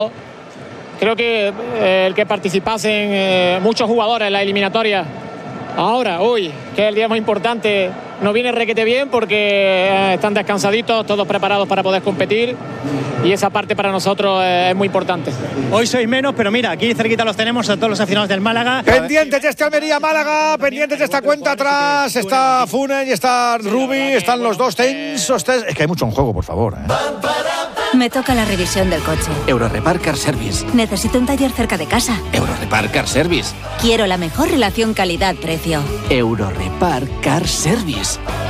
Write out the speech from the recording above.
Creo que el que participasen muchos jugadores en la eliminatoria ahora, hoy, que es el día más importante, nos viene requete bien porque están descansaditos, todos preparados para poder competir, y esa parte para nosotros es muy importante. Hoy sois menos, pero mira, aquí cerquita los tenemos a todos los aficionados del Málaga. Pendientes de este Almería-Málaga, pendientes de esta cuenta atrás. Está Funes y está Rubi, están los dos tensos. Es que hay mucho en juego, por favor. Me toca la revisión del coche. Eurorepar Car Service. Necesito un taller cerca de casa. Eurorepar Car Service. Quiero la mejor relación calidad-precio. Eurorepar Car Service.